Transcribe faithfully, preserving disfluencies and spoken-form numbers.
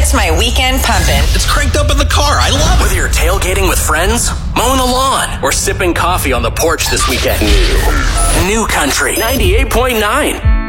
gets my weekend pumping. It's cranked up in the car. I love it. Whether you're tailgating with friends, mowing the lawn, or sipping coffee on the porch this weekend. New Country ninety-eight point nine.